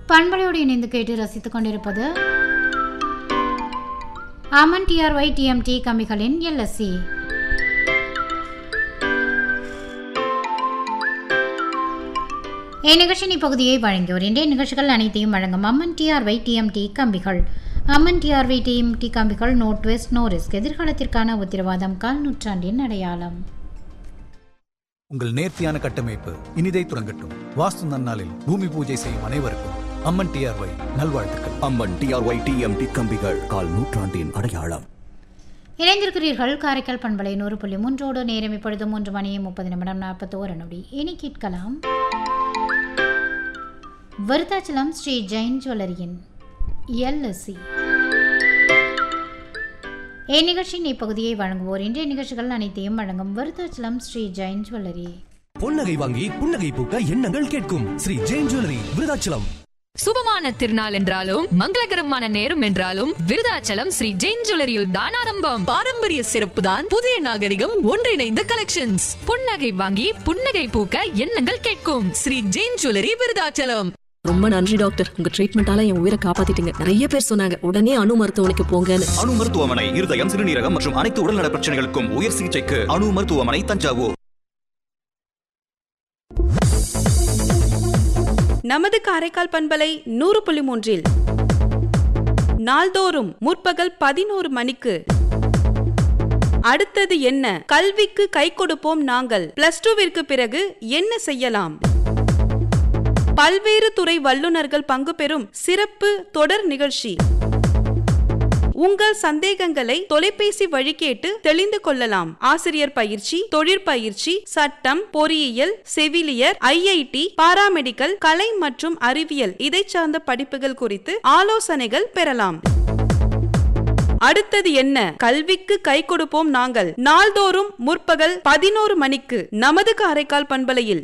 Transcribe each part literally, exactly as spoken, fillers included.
பண்பலையோடு இணைந்து கேட்டு ரசித்துக் கொண்டிருப்பது அமன் டிஆர்ஒய் டிஎம்டி கம்பிகளின் எல்எஸ்சி. இந்நிகழ்ச்சியின் இப்பகுதியை வழங்கியோர் இன்றைய நிகழ்ச்சிகள் அனைத்தையும் வழங்கும் அம்மன் டிஆர்ஒய் டிஎம்டி கம்பிகள். அம்மன் டிஆர்ஒய் டிஎம்டி கம்பிகள் நோட் வெஸ்ட் நோ ரிஸ்க், எதிர்காலத்திற்கான உத்தரவாதம், கால் நூற்றாண்டின் அடையாளம். உங்கள் நேர்த்தியான கட்டமைப்பு இனிதை துறங்கட்டும். வாஸ்து நன்னாளில் பூமி பூஜை செய்யும் அனைவருக்கும் அம்மன் டிஆர்ஒய் நல்வாழ்த்துக்கள். அம்மன் டிஆர்ஒய் டிஎம்டி கம்பிகள், கால் நூற்றாண்டின் அடையாளம். இணைந்திருக்கிறீர்கள் காரைக்கால் பண்பலை நூறு புள்ளி மூன்றோடு. நேரம் இப்பொழுது மூன்று மணி முப்பது நிமிடம் நாற்பத்தி ஓரு நொடி. இனி கேட்கலாம் விருத்தாச்சலம் ஸ்ரீ ஜெயின் ஜுவல்லரியின் எல்எஸ்சி. இந்நிகழ்ச்சியின் இப்பகுதியை வழங்குவோர் இன்றைய நிகழ்ச்சிகள் அனைத்தையும் வழங்கும் விருத்தாச்சலம் ஸ்ரீ ஜெயின் ஜுவல்லரி. பொன்னகை வாங்கி புன்னகை பூக்க எண்ணங்கள் கேட்கும் ஸ்ரீ ஜெயின் ஜுவல்லரி விருத்தாச்சலம். சுபமான திருநாள் என்றாலும் மங்களகரமான நேரம் என்றாலும் விருதாச்சலம் ஸ்ரீ ஜெயின் ஜுவல்லரியில் தான் ஆரம்பம். பாரம்பரிய சிறப்பு தான் புதிய நாகரிகம் ஒன்றிணைந்த கலெக்ஷன்ஸ். புன்னகை வாங்கி புன்னகை பூக்க எண்ணங்கள் கேட்கும் ஸ்ரீ ஜெயின் ஜுவல்லரி விருதாச்சலம். ரொம்ப நன்றி டாக்டர், உங்க ட்ரீட்மெண்டால என் உயிரை காப்பாத்திட்டீங்க. நிறைய பேர் சொன்னாங்க உடனே அணு மருத்துவமனைக்கு போங்கன்னு. அணு மருத்துவமனை இருதயம், சிறுநீரகம் மற்றும் அனைத்து உடல்நல பிரச்சனைகளுக்கும் உயர் சிகிச்சைக்கு அணு மருத்துவமனை, தஞ்சாவூர். நமது காரைக்கால் பண்பலை நூறு புள்ளி மூன்றில் நாள்தோறும் முற்பகல் பதினோரு மணிக்கு அடுத்தது என்ன, கல்விக்கு கை கொடுப்போம் நாங்கள், பிளஸ் டூவிற்கு பிறகு என்ன செய்யலாம், பல்வேறு துறை வல்லுநர்கள் பங்கு பெறும் சிறப்பு தொடர் நிகழ்ச்சி. உங்கள் சந்தேகங்களை தொலைபேசி வழி கேட்டு தெளிந்து கொள்ளலாம். ஆசிரியர் பயிற்சி, தொழிற்பயிற்சி, சட்டம், பொறியியல், செவிலியர், ஐஐடி, பாராமெடிக்கல், கலை மற்றும் அறிவியல் இதை சார்ந்த படிப்புகள் குறித்து ஆலோசனைகள் பெறலாம். அடுத்தது என்ன, கல்விக்கு கை கொடுப்போம் நாங்கள், நாள்தோறும் முற்பகல் பதினோரு மணிக்கு நமது காரைக்கால் பண்பலையில்.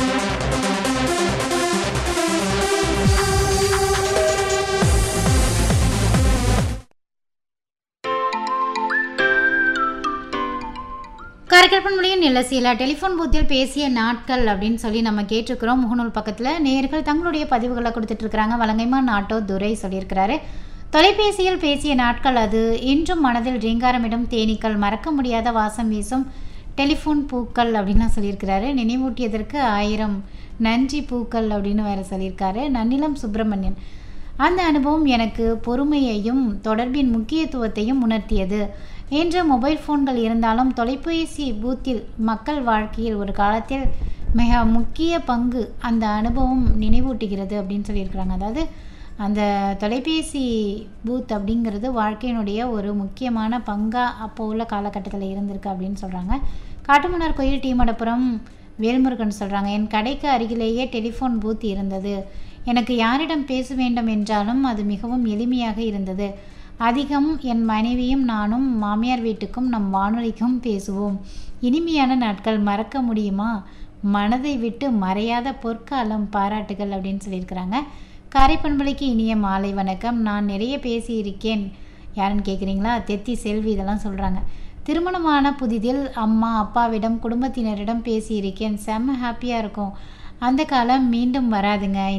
காரைக்கால் பண்பலையின் எல்எஸ்சியில் டெலிஃபோன் பூத்தில் பேசிய நாட்கள் அப்படின்னு சொல்லி நம்ம கேட்டிருக்கிறோம். முகநூல் பக்கத்தில் நேயர்கள் தங்களுடைய பதிவுகளை கொடுத்துட்ருக்குறாங்க. வலங்கைமா நாட்டோ துரை சொல்லியிருக்கிறாரு, தொலைபேசியில் பேசிய நாட்கள் அது இன்றும் மனதில் ரீங்காரமிடும் தேனீக்கள், மறக்க முடியாத வாசம் வீசும் டெலிஃபோன் பூக்கள் அப்படின்லாம் சொல்லியிருக்கிறாரு. நினைவூட்டியதற்கு ஆயிரம் நன்றி பூக்கள் அப்படின்னு வேறு சொல்லியிருக்காரு. நன்னிலம் சுப்பிரமணியன், அந்த அனுபவம் எனக்கு பொறுமையையும் தொடர்பின் முக்கியத்துவத்தையும் உணர்த்தியது. இன்று மொபைல் ஃபோன்கள் இருந்தாலும் தொலைபேசி பூத்தில் மக்கள் வாழ்க்கையில் ஒரு காலத்தில் மிக முக்கிய பங்கு அந்த அனுபவம் நினைவூட்டுகிறது அப்படின்னு சொல்லியிருக்கிறாங்க. அதாவது அந்த தொலைபேசி பூத் அப்படிங்கிறது வாழ்க்கையினுடைய ஒரு முக்கியமான பங்காக அப்போ உள்ள காலகட்டத்தில் இருந்திருக்கு அப்படின்னு சொல்கிறாங்க. காட்டுமன்னார் கோயில் டீமடப்புறம் வேல்முருகன் சொல்கிறாங்க, என் கடைக்கு அருகிலேயே டெலிஃபோன் பூத் இருந்தது. எனக்கு யாரிடம் பேச வேண்டும் என்றாலும் அது மிகவும் எளிமையாக இருந்தது. அதிகம் என் மனைவியும் நானும் மாமியார் வீட்டுக்கும் நம் வானொலிக்கும் பேசுவோம். இனிமையான நாட்கள், மறக்க முடியுமா, மனதை விட்டு மறையாத பொற்காலம், பாராட்டுகள் அப்படின்னு சொல்லியிருக்கிறாங்க. காரைப்பண்பலைக்கு இனிய மாலை வணக்கம். நான் நிறைய பேசியிருக்கேன். யாருன்னு கேட்குறீங்களா? தெத்தி செல்வி இதெல்லாம் சொல்கிறாங்க. திருமணமான புதிதில் அம்மா அப்பாவிடம் குடும்பத்தினரிடம் பேசியிருக்கேன். செம்ம ஹாப்பியாக இருக்கும். அந்த காலம் மீண்டும் வராதுங்க.